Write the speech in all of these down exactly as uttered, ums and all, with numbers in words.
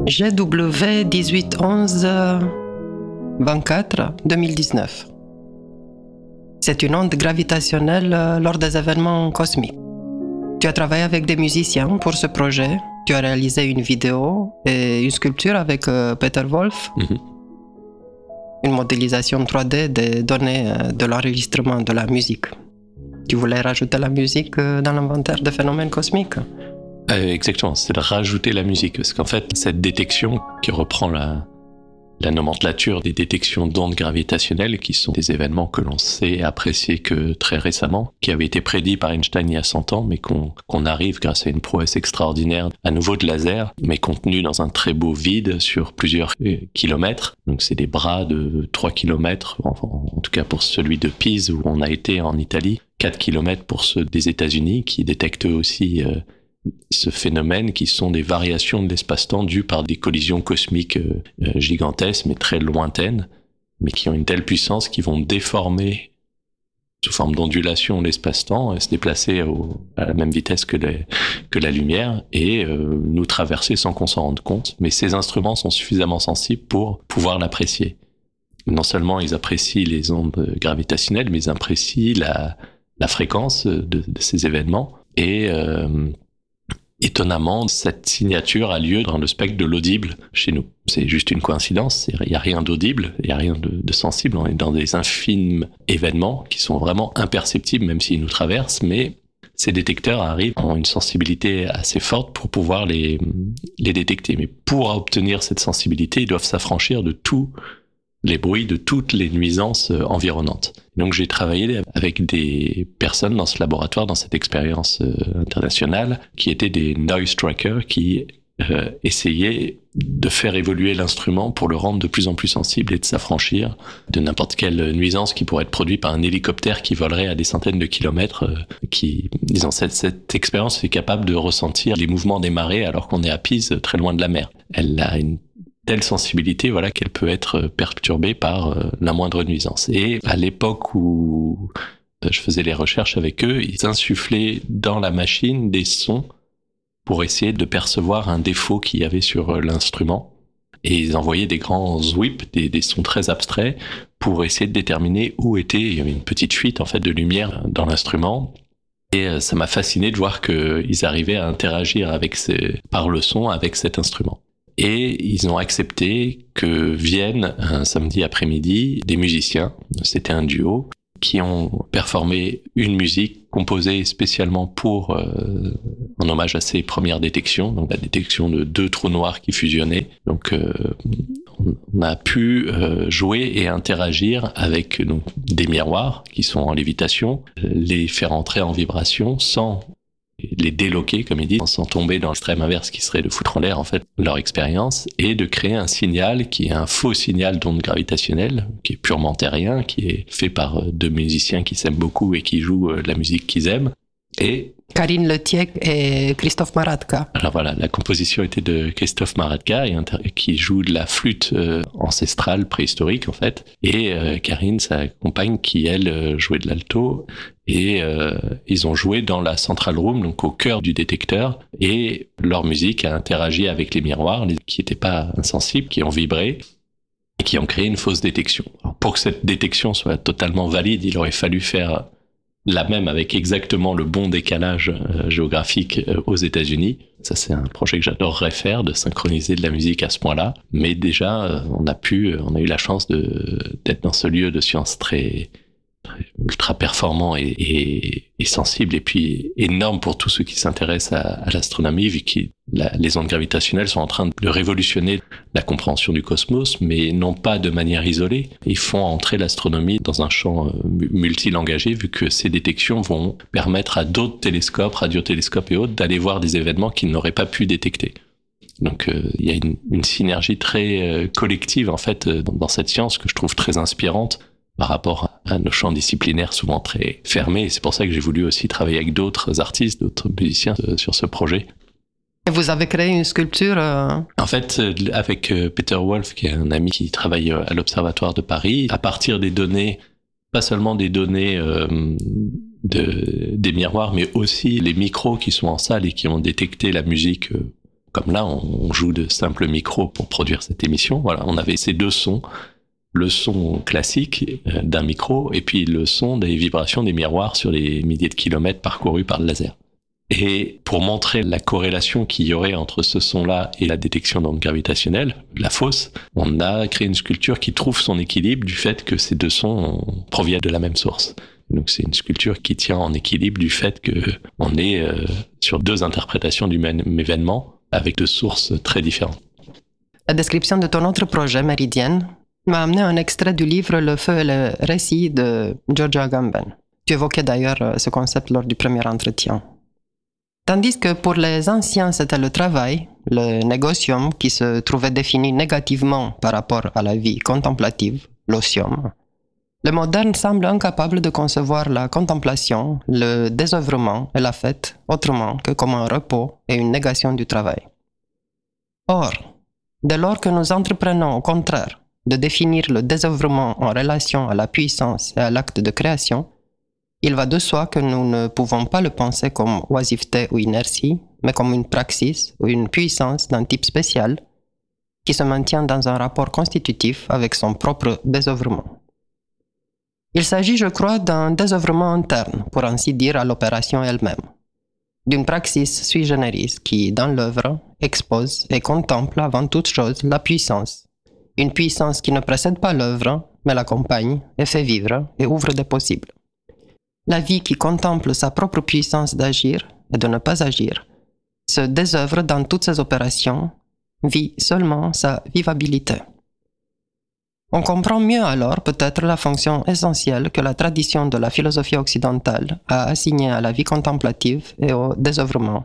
G W dix-huit onze vingt-quatre deux mille dix-neuf. C'est une onde gravitationnelle lors des événements cosmiques. Tu as travaillé avec des musiciens pour ce projet. Tu as réalisé une vidéo et une sculpture avec Peter Wolf. Mm-hmm. Une modélisation trois D des données de l'enregistrement de la musique. Tu voulais rajouter la musique dans l'inventaire des phénomènes cosmiques? euh, Exactement, c'est de rajouter la musique. Parce qu'en fait, cette détection qui reprend la, la nomenclature des détections d'ondes gravitationnelles, qui sont des événements que l'on sait apprécier que très récemment, qui avaient été prédits par Einstein il y a cent ans, mais qu'on, qu'on arrive grâce à une prouesse extraordinaire, à nouveau de laser, mais contenu dans un très beau vide sur plusieurs euh, kilomètres. Donc c'est des bras de trois kilomètres, en, en tout cas pour celui de Pise où on a été en Italie, quatre kilomètres pour ceux des États-Unis, qui détectent eux aussi euh, ce phénomène, qui sont des variations de l'espace-temps dues par des collisions cosmiques euh, euh, gigantesques, mais très lointaines, mais qui ont une telle puissance qu'ils vont déformer sous forme d'ondulation l'espace-temps, et se déplacer au, à la même vitesse que, les, que la lumière, et euh, nous traverser sans qu'on s'en rende compte. Mais ces instruments sont suffisamment sensibles pour pouvoir l'apprécier. Non seulement ils apprécient les ondes gravitationnelles, mais ils apprécient la, la fréquence de, de ces événements. Et euh, étonnamment, cette signature a lieu dans le spectre de l'audible chez nous. C'est juste une coïncidence, il n'y a rien d'audible, il n'y a rien de, de sensible. On est dans des infimes événements qui sont vraiment imperceptibles, même s'ils nous traversent, mais ces détecteurs arrivent, ont une sensibilité assez forte pour pouvoir les, les détecter. Mais pour obtenir cette sensibilité, ils doivent s'affranchir de tous les bruits, de toutes les nuisances environnantes. Donc j'ai travaillé avec des personnes dans ce laboratoire, dans cette expérience internationale, qui étaient des noise trackers, qui euh, essayaient de faire évoluer l'instrument pour le rendre de plus en plus sensible et de s'affranchir de n'importe quelle nuisance qui pourrait être produite par un hélicoptère qui volerait à des centaines de kilomètres, euh, qui, disons, cette, cette expérience est capable de ressentir les mouvements des marées alors qu'on est à Pise, très loin de la mer. Elle a une telle sensibilité, voilà, qu'elle peut être perturbée par euh, la moindre nuisance. Et à l'époque où euh, je faisais les recherches avec eux, ils insufflaient dans la machine des sons pour essayer de percevoir un défaut qu'il y avait sur euh, l'instrument. Et ils envoyaient des grands whips, des, des sons très abstraits, pour essayer de déterminer où était, il y avait une petite fuite en fait de lumière dans l'instrument. Et euh, ça m'a fasciné de voir qu'ils arrivaient à interagir avec ces, par le son avec cet instrument. Et ils ont accepté que viennent un samedi après-midi des musiciens, c'était un duo, qui ont performé une musique composée spécialement pour, euh, en hommage à ces premières détections, donc la détection de deux trous noirs qui fusionnaient. Donc euh, on a pu euh, jouer et interagir avec donc, des miroirs qui sont en lévitation, les faire entrer en vibration sans les déloquer, comme ils disent, sans tomber dans l'extrême inverse qui serait de foutre en l'air, en fait, leur expérience, et de créer un signal qui est un faux signal d'onde gravitationnelle, qui est purement terrien, qui est fait par deux musiciens qui s'aiment beaucoup et qui jouent la musique qu'ils aiment. Et Karine Letiec et Christophe Maratka. Alors voilà, la composition était de Christophe Maratka, qui joue de la flûte euh, ancestrale préhistorique en fait, et euh, Karine, sa compagne, qui elle jouait de l'alto, et euh, ils ont joué dans la central room, donc au cœur du détecteur, et leur musique a interagi avec les miroirs, qui n'étaient pas insensibles, qui ont vibré, et qui ont créé une fausse détection. Alors, pour que cette détection soit totalement valide, il aurait fallu faire la même avec exactement le bon décalage euh, géographique euh, aux États-Unis. Ça, c'est un projet que j'adorerais faire, de synchroniser de la musique à ce point-là. Mais déjà, euh, on a pu, on a eu la chance de, d'être dans ce lieu de science très, très ultra performant et, et, et sensible, et puis énorme pour tous ceux qui s'intéressent à, à l'astronomie, vu que la, les ondes gravitationnelles sont en train de révolutionner la compréhension du cosmos, mais non pas de manière isolée. Ils font entrer l'astronomie dans un champ euh, multilangagé, vu que ces détections vont permettre à d'autres télescopes, radiotélescopes et autres, d'aller voir des événements qu'ils n'auraient pas pu détecter. Donc euh, il y a une, une synergie très euh, collective en fait euh, dans, dans cette science que je trouve très inspirante par rapport à nos champs disciplinaires souvent très fermés. Et c'est pour ça que j'ai voulu aussi travailler avec d'autres artistes, d'autres musiciens euh, sur ce projet. Et vous avez créé une sculpture euh... En fait, avec Peter Wolf, qui est un ami qui travaille à l'Observatoire de Paris, à partir des données, pas seulement des données euh, de, des miroirs, mais aussi les micros qui sont en salle et qui ont détecté la musique euh, Comme là, on joue de simples micros pour produire cette émission. Voilà, on avait ces deux sons. Le son classique d'un micro et puis le son des vibrations des miroirs sur les milliers de kilomètres parcourus par le laser. Et pour montrer la corrélation qu'il y aurait entre ce son-là et la détection d'ondes gravitationnelles, la fausse, on a créé une sculpture qui trouve son équilibre du fait que ces deux sons proviennent de la même source. Donc c'est une sculpture qui tient en équilibre du fait qu'on est euh, sur deux interprétations du même événement avec deux sources très différentes. La description de ton autre projet, Méridienne, m'a amené un extrait du livre Le feu et le récit de Giorgio Agamben. Tu évoquais d'ailleurs ce concept lors du premier entretien. Tandis que pour les anciens, c'était le travail, le négocium, qui se trouvait défini négativement par rapport à la vie contemplative, l'osium, les modernes semblent incapables de concevoir la contemplation, le désœuvrement et la fête autrement que comme un repos et une négation du travail. Or, dès lors que nous entreprenons au contraire de définir le désœuvrement en relation à la puissance et à l'acte de création, il va de soi que nous ne pouvons pas le penser comme oisiveté ou inertie, mais comme une praxis ou une puissance d'un type spécial qui se maintient dans un rapport constitutif avec son propre désœuvrement. Il s'agit, je crois, d'un désœuvrement interne, pour ainsi dire, à l'opération elle-même, d'une praxis sui generis qui, dans l'œuvre, expose et contemple avant toute chose la puissance, une puissance qui ne précède pas l'œuvre, mais l'accompagne et fait vivre et ouvre des possibles. La vie qui contemple sa propre puissance d'agir et de ne pas agir se désœuvre dans toutes ses opérations, vit seulement sa vivabilité. On comprend mieux alors peut-être la fonction essentielle que la tradition de la philosophie occidentale a assignée à la vie contemplative et au désœuvrement.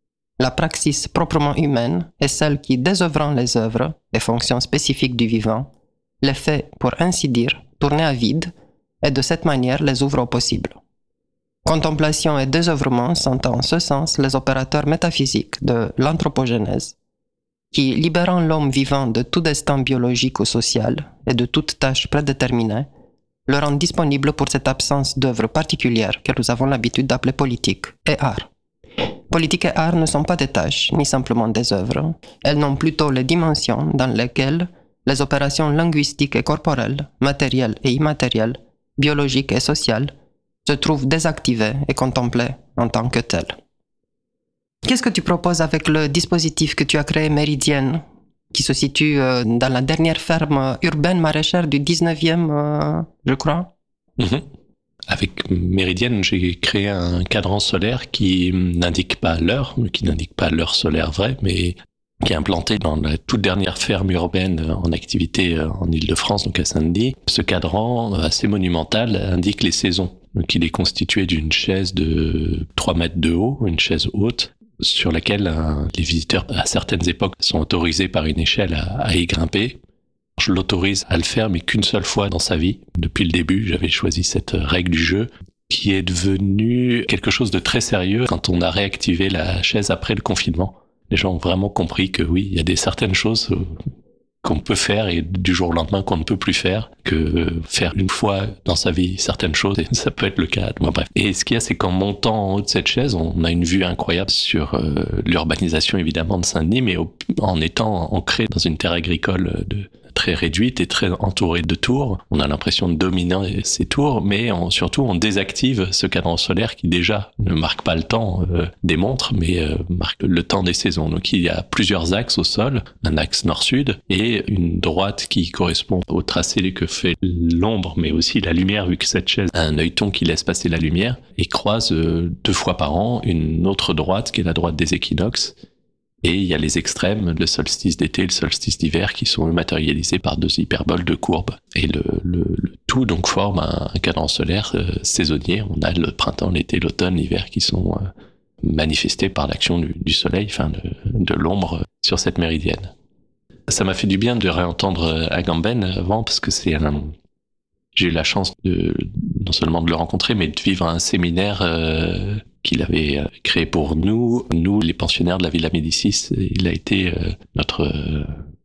La praxis proprement humaine est celle qui, désœuvrant les œuvres, les fonctions spécifiques du vivant, les fait, pour ainsi dire, tourner à vide et de cette manière les ouvre au possible. Contemplation et désœuvrement sont en ce sens les opérateurs métaphysiques de l'anthropogénèse, qui, libérant l'homme vivant de tout destin biologique ou social et de toute tâche prédéterminée, le rend disponible pour cette absence d'œuvre particulière que nous avons l'habitude d'appeler politique et art. Politique et art ne sont pas des tâches, ni simplement des œuvres. Elles n'ont plutôt les dimensions dans lesquelles les opérations linguistiques et corporelles, matérielles et immatérielles, biologiques et sociales, se trouvent désactivées et contemplées en tant que telles. Qu'est-ce que tu proposes avec le dispositif que tu as créé, Méridienne, qui se situe dans la dernière ferme urbaine maraîchère du dix-neuvième, euh, je crois? Mmh. Avec Méridienne, j'ai créé un cadran solaire qui n'indique pas l'heure, qui n'indique pas l'heure solaire vraie, mais qui est implanté dans la toute dernière ferme urbaine en activité en Île-de-France, donc à Saint-Denis. Ce cadran assez monumental indique les saisons. Donc il est constitué d'une chaise de trois mètres de haut, une chaise haute, sur laquelle euh, les visiteurs à certaines époques sont autorisés par une échelle à, à y grimper. Je l'autorise à le faire, mais qu'une seule fois dans sa vie. Depuis le début, j'avais choisi cette règle du jeu, qui est devenue quelque chose de très sérieux quand on a réactivé la chaise après le confinement. Les gens ont vraiment compris que oui, il y a des certaines choses qu'on peut faire et du jour au lendemain qu'on ne peut plus faire, que faire une fois dans sa vie certaines choses, et ça peut être le cas. Bon, bref. Et ce qu'il y a, c'est qu'en montant en haut de cette chaise, on a une vue incroyable sur euh, l'urbanisation évidemment de Saint-Denis, mais au, en étant ancré dans une terre agricole de très réduite et très entourée de tours. On a l'impression de dominer ces tours, mais on, surtout on désactive ce cadran solaire qui déjà ne marque pas le temps euh, des montres, mais euh, marque le temps des saisons. Donc il y a plusieurs axes au sol, un axe nord-sud et une droite qui correspond au tracé que fait l'ombre, mais aussi la lumière, vu que cette chaise a un œilleton qui laisse passer la lumière, et croise euh, deux fois par an une autre droite qui est la droite des équinoxes. Et il y a les extrêmes, le solstice d'été et le solstice d'hiver, qui sont matérialisés par deux hyperboles de courbes. Et le, le, le tout donc forme un, un cadran solaire euh, saisonnier. On a le printemps, l'été, l'automne, l'hiver qui sont euh, manifestés par l'action du, du soleil, enfin de, de l'ombre sur cette méridienne. Ça m'a fait du bien de réentendre Agamben avant, parce que c'est un... J'ai eu la chance de, non seulement de le rencontrer, mais de vivre un séminaire euh, qu'il avait créé pour nous, nous les pensionnaires de la Villa Médicis. Il a été euh, notre euh,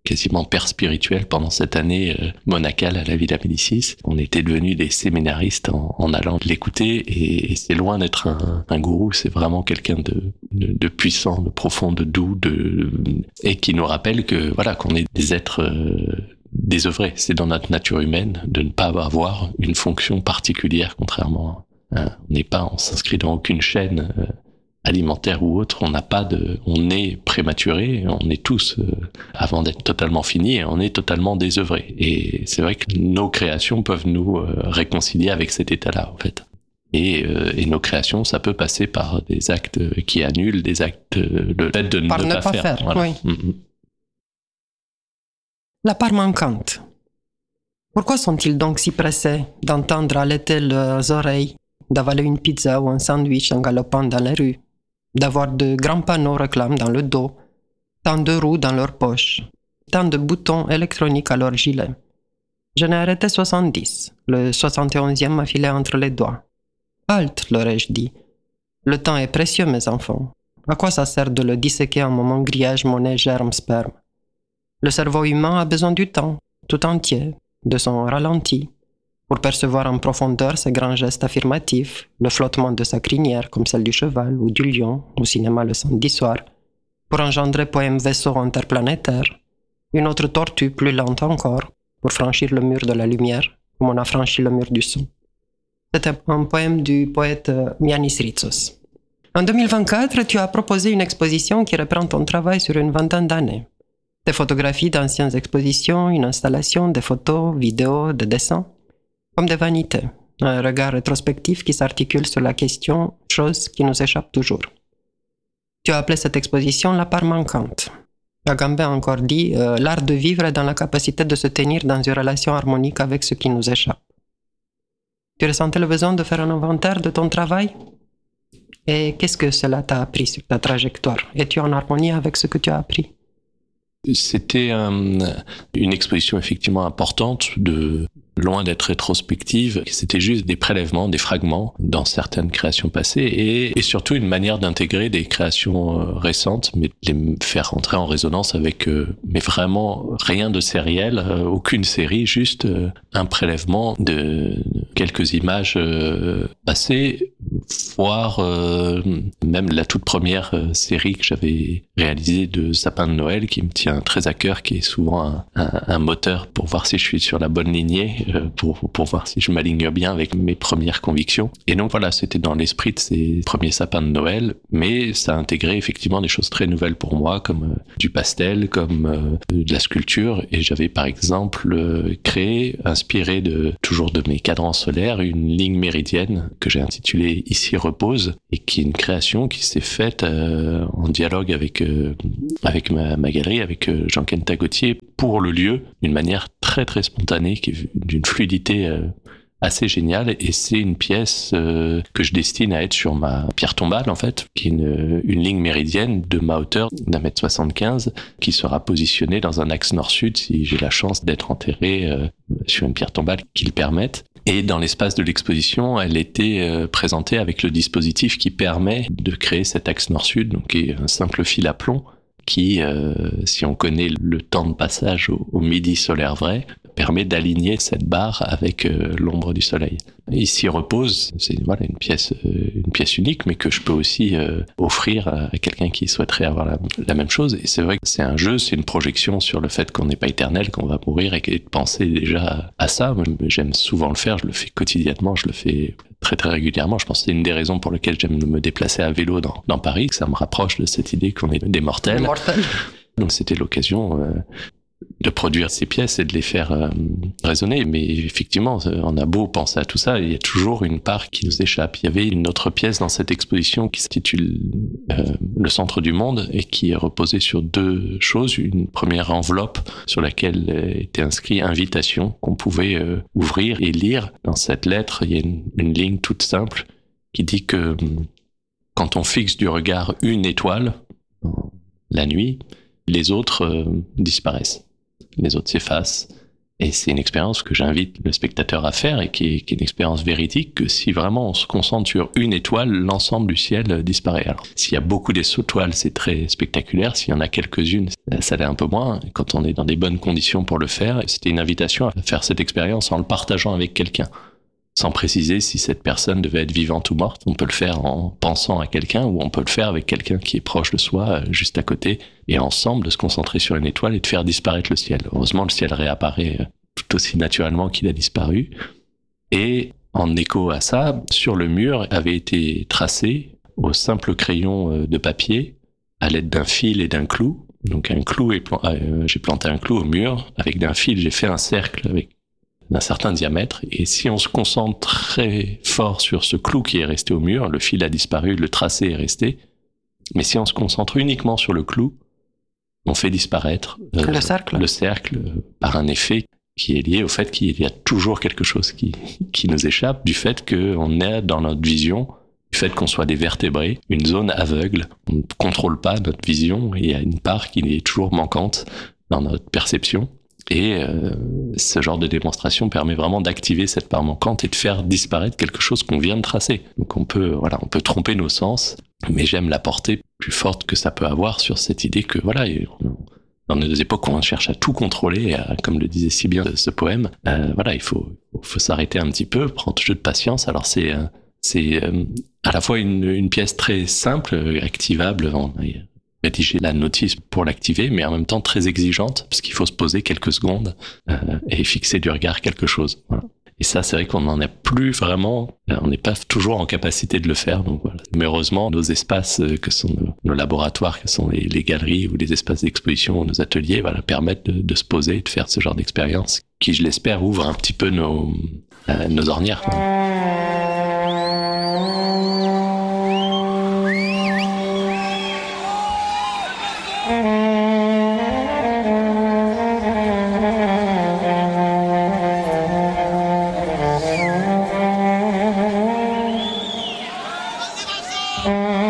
quasiment père spirituel pendant cette année euh, monacale à la Villa Médicis. On était devenus des séminaristes en, en allant l'écouter et, et c'est loin d'être un, un gourou, c'est vraiment quelqu'un de, de, de puissant, de profond, de doux, de, et qui nous rappelle que voilà qu'on est des êtres euh, désœuvrés. C'est dans notre nature humaine de ne pas avoir une fonction particulière, contrairement à, on n'est pas, on s'inscrit dans aucune chaîne euh, alimentaire ou autre, on n'a pas de, on est prématuré, on est tous, euh, avant d'être totalement finis, on est totalement désœuvrés. Et c'est vrai que nos créations peuvent nous euh, réconcilier avec cet état-là, en fait. Et, euh, et nos créations, ça peut passer par des actes qui annulent, des actes, euh, le fait de par ne, ne pas, pas faire. faire, Voilà. oui. Mm-hmm. La part manquante. Pourquoi sont-ils donc si pressés d'entendre allaiter leurs oreilles, d'avaler une pizza ou un sandwich en galopant dans les rues, d'avoir de grands panneaux réclames dans le dos, tant de roues dans leurs poches, tant de boutons électroniques à leur gilet? Je n'ai arrêté soixante-dix, le soixante et onzième m'a filé entre les doigts. Halte, leur ai-je dit. Le temps est précieux, mes enfants. À quoi ça sert de le disséquer en moment grillage, monnaie, germe, sperme? Le cerveau humain a besoin du temps, tout entier, de son ralenti, pour percevoir en profondeur ses grands gestes affirmatifs, le flottement de sa crinière comme celle du cheval ou du lion au cinéma le samedi soir, pour engendrer poème vaisseau interplanétaire, une autre tortue plus lente encore, pour franchir le mur de la lumière, comme on a franchi le mur du son. C'était un poème du poète Mianis Ritsos. En deux mille vingt-quatre, tu as proposé une exposition qui reprend ton travail sur une vingtaine d'années. Des photographies d'anciennes expositions, une installation, des photos, vidéos, des dessins, comme des vanités, un regard rétrospectif qui s'articule sur la question « chose qui nous échappe toujours ». Tu as appelé cette exposition la part manquante. Agamben a encore dit euh, « l'art de vivre est dans la capacité de se tenir dans une relation harmonique avec ce qui nous échappe ». Tu ressentais le besoin de faire un inventaire de ton travail? Et qu'est-ce que cela t'a appris sur ta trajectoire? Es-tu en harmonie avec ce que tu as appris? C'était euh, une exposition effectivement importante, de loin d'être rétrospective. C'était juste des prélèvements, des fragments dans certaines créations passées et, et surtout une manière d'intégrer des créations euh, récentes, mais de les faire rentrer en résonance avec, euh, mais vraiment rien de sériel, euh, aucune série, juste euh, un prélèvement de quelques images euh, passées, voire euh, même la toute première euh, série que j'avais réalisée de Sapin de Noël, qui me tient très à cœur, qui est souvent un, un, un moteur pour voir si je suis sur la bonne lignée, euh, pour, pour voir si je m'aligne bien avec mes premières convictions. Et donc voilà, c'était dans l'esprit de ces premiers sapins de Noël, mais ça a intégré effectivement des choses très nouvelles pour moi, comme euh, du pastel, comme euh, de la sculpture. Et j'avais par exemple euh, créé, inspiré de toujours de mes cadrans solaires, une ligne méridienne que j'ai intitulée Ici repose, et qui est une création qui s'est faite euh, en dialogue avec euh, avec ma, ma galerie, avec euh, Jean-Ken Tagotier, pour le lieu, d'une manière très très spontanée, qui est d'une fluidité euh, assez géniale. Et c'est une pièce euh, que je destine à être sur ma pierre tombale, en fait, qui est une, une ligne méridienne de ma hauteur d'un mètre soixante-quinze, qui sera positionnée dans un axe nord-sud si j'ai la chance d'être enterré euh, sur une pierre tombale qui le permette. Et dans l'espace de l'exposition, elle était euh, présentée avec le dispositif qui permet de créer cet axe nord-sud, donc qui est un simple fil à plomb qui, euh, si on connaît le temps de passage au, au midi solaire vrai, permet d'aligner cette barre avec euh, l'ombre du soleil. Ici repose, c'est voilà une pièce, euh, une pièce unique, mais que je peux aussi euh, offrir à, à quelqu'un qui souhaiterait avoir la, la même chose. Et c'est vrai que c'est un jeu, c'est une projection sur le fait qu'on n'est pas éternel, qu'on va mourir, et de penser déjà à ça. J'aime souvent le faire, je le fais quotidiennement, je le fais très très régulièrement. Je pense que c'est une des raisons pour lesquelles j'aime me déplacer à vélo dans, dans Paris, que ça me rapproche de cette idée qu'on est des mortels. Mortel. Donc c'était l'occasion euh, de produire ces pièces et de les faire euh, résonner. Mais effectivement, on a beau penser à tout ça, il y a toujours une part qui nous échappe. Il y avait une autre pièce dans cette exposition qui s'intitule euh, Le centre du monde et qui est reposée sur deux choses. Une première enveloppe sur laquelle était inscrit invitation, qu'on pouvait euh, ouvrir et lire. Dans cette lettre, il y a une, une ligne toute simple qui dit que quand on fixe du regard une étoile, la nuit, les autres euh, disparaissent. Les autres s'effacent. Et c'est une expérience que j'invite le spectateur à faire et qui est, qui est une expérience véridique, que si vraiment on se concentre sur une étoile, l'ensemble du ciel disparaît. Alors, s'il y a beaucoup d'étoiles, c'est très spectaculaire. S'il y en a quelques-unes, ça l'est un peu moins. Quand on est dans des bonnes conditions pour le faire, c'était une invitation à faire cette expérience en le partageant avec quelqu'un. Sans préciser si cette personne devait être vivante ou morte. On peut le faire en pensant à quelqu'un ou on peut le faire avec quelqu'un qui est proche de soi, juste à côté, et ensemble de se concentrer sur une étoile et de faire disparaître le ciel. Heureusement, le ciel réapparaît tout aussi naturellement qu'il a disparu. Et en écho à ça, sur le mur avait été tracé au simple crayon de papier à l'aide d'un fil et d'un clou. Donc un clou, et plan- euh, j'ai planté un clou au mur, avec d'un fil j'ai fait un cercle avec d'un certain diamètre, et si on se concentre très fort sur ce clou qui est resté au mur, le fil a disparu, le tracé est resté, mais si on se concentre uniquement sur le clou, on fait disparaître euh, le cercle, le cercle euh, par un effet qui est lié au fait qu'il y a toujours quelque chose qui, qui nous échappe, du fait qu'on est dans notre vision, du fait qu'on soit des vertébrés, une zone aveugle, on ne contrôle pas notre vision, et il y a une part qui est toujours manquante dans notre perception. Et euh, ce genre de démonstration permet vraiment d'activer cette part manquante et de faire disparaître quelque chose qu'on vient de tracer. Donc on peut, voilà, on peut tromper nos sens, mais j'aime la portée plus forte que ça peut avoir sur cette idée que, voilà, dans nos époques où on cherche à tout contrôler, à, comme le disait si bien ce poème, euh, voilà, il faut, faut s'arrêter un petit peu, prendre un jeu de patience. Alors c'est, euh, c'est euh, à la fois une, une pièce très simple, activable, on a rédiger la notice pour l'activer, mais en même temps très exigeante, parce qu'il faut se poser quelques secondes euh, et fixer du regard quelque chose. Voilà. Et ça, c'est vrai qu'on n'en a plus vraiment, on n'est pas toujours en capacité de le faire. Donc voilà. Mais heureusement, nos espaces, euh, que sont nos, nos laboratoires, que sont les, les galeries ou les espaces d'exposition ou nos ateliers, voilà, permettent de, de se poser et de faire ce genre d'expérience qui, je l'espère, ouvre un petit peu nos, euh, nos ornières, quoi.